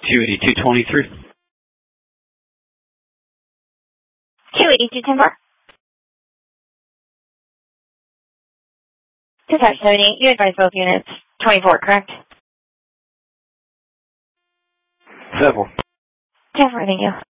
28223. 28210-4. Dispatch 78, you advise both units. 24, correct? 7. 10-4, thank you.